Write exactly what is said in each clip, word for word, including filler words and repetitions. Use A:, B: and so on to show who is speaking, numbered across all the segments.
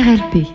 A: R L P.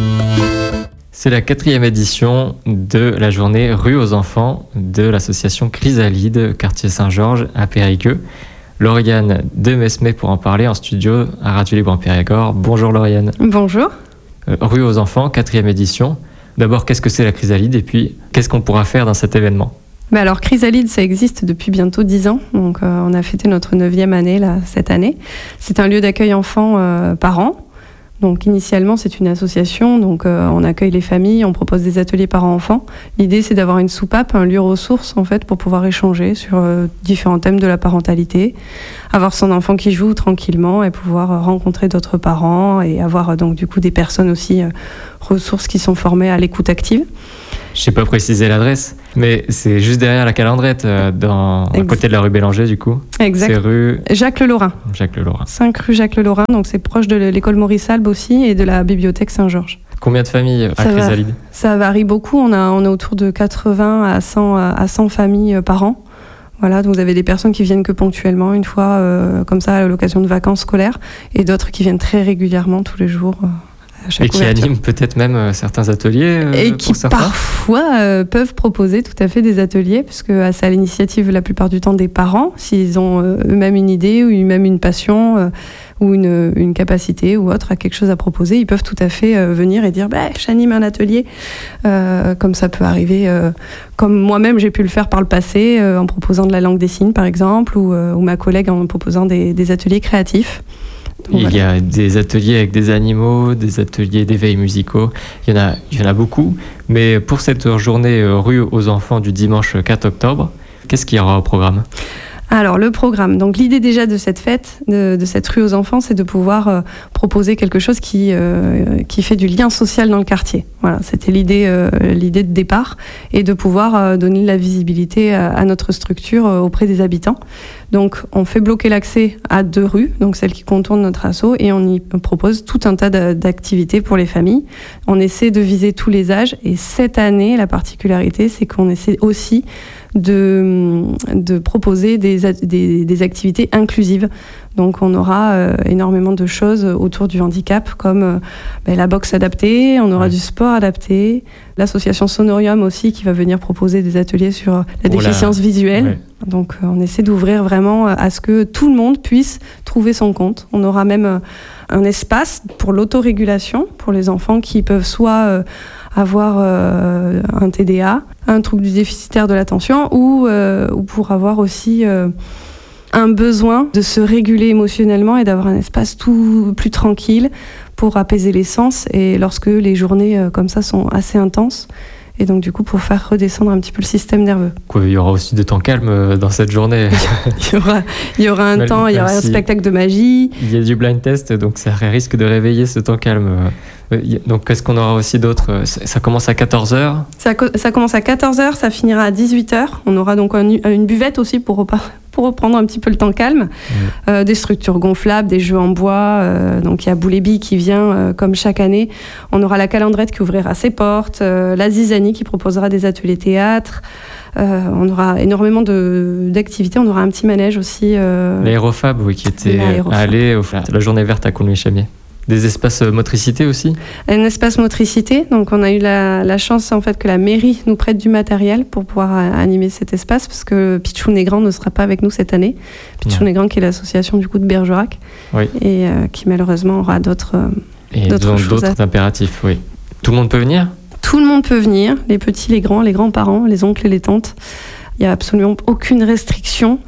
B: C'est la quatrième édition de la journée Rue aux enfants de l'association Chrysalide, quartier Saint-Georges à Périgueux. Lauriane de Mesmé pour en parler en studio à Radio Libre en Périgord. Bonjour Lauriane.
C: Bonjour.
B: Euh, Rue aux enfants, quatrième édition. D'abord, qu'est-ce que c'est la Chrysalide et puis qu'est-ce qu'on pourra faire dans cet événement ?
C: Bah alors Chrysalide, ça existe depuis bientôt dix ans. Donc euh, on a fêté notre neuvième année là, cette année. C'est un lieu d'accueil enfants euh, parents. Donc initialement, c'est une association, donc euh, on accueille les familles, on propose des ateliers parents-enfants. L'idée, c'est d'avoir une soupape, un lieu ressource en fait, pour pouvoir échanger sur euh, différents thèmes de la parentalité, avoir son enfant qui joue tranquillement et pouvoir euh, rencontrer d'autres parents et avoir euh, donc du coup des personnes aussi euh, ressources qui sont formées à l'écoute active.
B: Je n'ai pas précisé l'adresse, mais c'est juste derrière la Calandrette, euh, dans, à côté de la rue Bélanger, du coup.
C: Exact.
B: C'est rue
C: Jacques Le Lorrain.
B: Jacques Le Lorrain.
C: cinq rue Jacques Le Lorrain, donc c'est proche de l'école Maurice Albe aussi et de la bibliothèque Saint-Georges.
B: Combien de familles à
C: ça
B: Chrysalide ?
C: va, Ça varie beaucoup, on a, on est autour de quatre-vingts à cent, à cent familles par an. Voilà, donc vous avez des personnes qui viennent que ponctuellement, une fois euh, comme ça à l'occasion de vacances scolaires, et d'autres qui viennent très régulièrement tous les jours. Euh,
B: Et qui animent peut-être même euh, certains ateliers euh,
C: Et
B: pour
C: qui
B: certains.
C: parfois euh, peuvent proposer tout à fait des ateliers, puisque c'est à l'initiative la plupart du temps des parents, s'ils ont euh, eux-mêmes une idée ou même une passion euh, ou une, une capacité ou autre à quelque chose à proposer, ils peuvent tout à fait euh, venir et dire bah, j'anime un atelier, euh, comme ça peut arriver, euh, comme moi-même j'ai pu le faire par le passé, euh, en proposant de la langue des signes par exemple, ou, euh, ou ma collègue en proposant des, des ateliers créatifs.
B: Donc, il y a des ateliers avec des animaux, des ateliers d'éveil musicaux, il y en a, il y en a beaucoup. Mais pour cette journée Rue aux enfants du dimanche quatre octobre, qu'est-ce qu'il y aura au programme ?
C: Alors, le programme. Donc, l'idée déjà de cette fête, de, de cette rue aux enfants, c'est de pouvoir euh, proposer quelque chose qui, euh, qui fait du lien social dans le quartier. Voilà, c'était l'idée, euh, l'idée de départ, et de pouvoir euh, donner de la visibilité à, à notre structure euh, auprès des habitants. Donc, on fait bloquer l'accès à deux rues, donc celles qui contournent notre asso, et on y propose tout un tas d'activités pour les familles. On essaie de viser tous les âges, et cette année, la particularité, c'est qu'on essaie aussi de, de proposer des, des, des activités inclusives. Donc on aura euh, énormément de choses autour du handicap, comme euh, ben, la boxe adaptée, on aura ouais. du sport adapté, l'association Sonorium aussi qui va venir proposer des ateliers sur la oh déficience là. visuelle. Ouais. Donc euh, on essaie d'ouvrir vraiment à ce que tout le monde puisse trouver son compte. On aura même euh, un espace pour l'autorégulation, pour les enfants qui peuvent soit euh, avoir euh, un T D A, un trouble du déficitaire de l'attention, ou, euh, ou pour avoir aussi euh, un besoin de se réguler émotionnellement et d'avoir un espace tout plus tranquille pour apaiser les sens, et lorsque les journées euh, comme ça sont assez intenses, et donc du coup pour faire redescendre un petit peu le système nerveux.
B: Quoi, il y aura aussi de temps calme dans cette journée.
C: il, y aura, il y aura un Mal, temps, il y aura un spectacle de magie.
B: Il y a du blind test, donc ça risque de réveiller ce temps calme. Donc qu'est-ce qu'on aura aussi d'autre ? Ça commence à quatorze heures ?
C: ça, ça commence à quatorze heures, ça finira à dix-huit heures. On aura donc un, une buvette aussi pour repartir. pour reprendre un petit peu le temps calme, mmh. euh, des structures gonflables, des jeux en bois, euh, donc il y a Boulébi qui vient euh, comme chaque année, on aura la Calandrette qui ouvrira ses portes, euh, la Zizanie qui proposera des ateliers théâtre, euh, on aura énormément de, d'activités, on aura un petit manège aussi. Euh,
B: L'aérofab, oui, qui était allé à la journée verte à Coulmy-Chamier. Des espaces motricité aussi ?
C: Un espace motricité, donc on a eu la, la chance en fait que la mairie nous prête du matériel pour pouvoir animer cet espace, parce que Pichou Négrand ne sera pas avec nous cette année. Pichou Négrand qui est l'association du coup de Bergerac, oui. et euh, qui malheureusement aura d'autres, euh,
B: et
C: d'autres
B: donc
C: choses.
B: D'autres à... impératifs, oui. Tout le monde peut venir ?
C: Tout le monde peut venir, les petits, les grands, les grands-parents, les oncles et les tantes. Il n'y a absolument aucune restriction.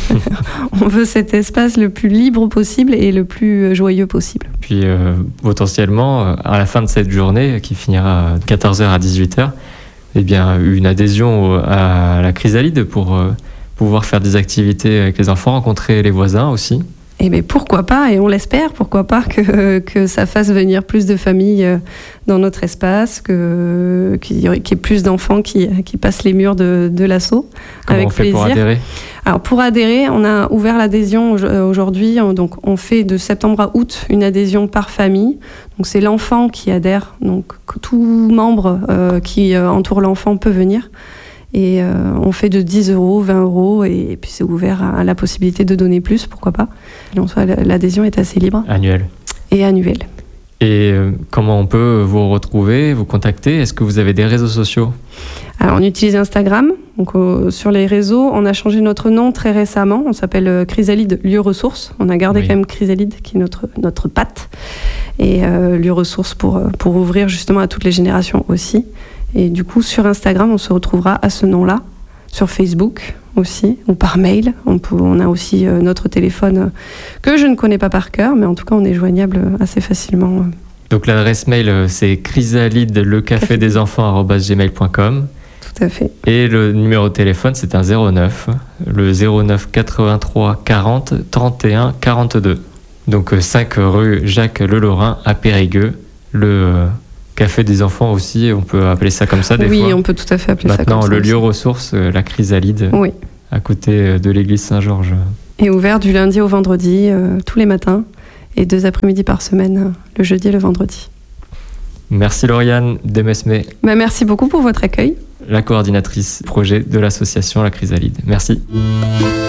C: On veut cet espace le plus libre possible et le plus joyeux possible.
B: Puis euh, potentiellement, à la fin de cette journée, qui finira de quatorze heures à dix-huit heures, eh bien, une adhésion à la Chrysalide pour euh, pouvoir faire des activités avec les enfants, rencontrer les voisins aussi.
C: Eh bien, pourquoi pas, et on l'espère, pourquoi pas que, que ça fasse venir plus de familles dans notre espace, que, qu'il y ait plus d'enfants qui, qui passent les murs de, de l'asso.
B: Comment
C: avec
B: on fait
C: plaisir.
B: Pour adhérer ?
C: Alors, pour adhérer, on a ouvert l'adhésion aujourd'hui. Donc, on fait de septembre à août une adhésion par famille. Donc, c'est l'enfant qui adhère. Donc, tout membre euh, qui euh, entoure l'enfant peut venir. Et euh, on fait de dix euros, vingt euros, et, et puis c'est ouvert à, à la possibilité de donner plus, pourquoi pas. Et en soi, l'adhésion est assez libre.
B: Annuelle.
C: Et annuelle.
B: Et euh, comment on peut vous retrouver, vous contacter? Est-ce que vous avez des réseaux sociaux?
C: Alors, on utilise Instagram. Donc, euh, sur les réseaux, on a changé notre nom très récemment. On s'appelle euh, Chrysalide Lieu Ressources. On a gardé oui. quand même Chrysalide, qui est notre, notre patte. Et euh, Lieu Ressources pour, pour ouvrir justement à toutes les générations aussi. Et du coup, sur Instagram, on se retrouvera à ce nom-là. Sur Facebook aussi, ou par mail. On, peut, on a aussi euh, notre téléphone euh, que je ne connais pas par cœur, mais en tout cas, on est joignable assez facilement.
B: Donc l'adresse mail, c'est chrysalide le café des enfants arobase gmail point com.
C: Tout à fait.
B: Et le numéro de téléphone, c'est un zéro neuf, le zéro neuf quatre-vingt-trois quarante trente et un quarante-deux. Donc cinq rue Jacques Le Lorrain à Périgueux. Le euh, café des enfants aussi, on peut appeler ça comme ça des
C: oui,
B: fois.
C: Oui, on peut tout à fait appeler
B: Maintenant,
C: ça comme ça.
B: Maintenant, le
C: aussi.
B: lieu ressource, la Chrysalide,
C: oui.
B: à côté de l'église Saint-Georges.
C: Et ouvert du lundi au vendredi, euh, tous les matins, et deux après-midi par semaine, le jeudi et le vendredi.
B: Merci Lauriane Demesmé.
C: Bah, merci beaucoup pour votre accueil.
B: La coordinatrice projet de l'association La Chrysalide. Merci.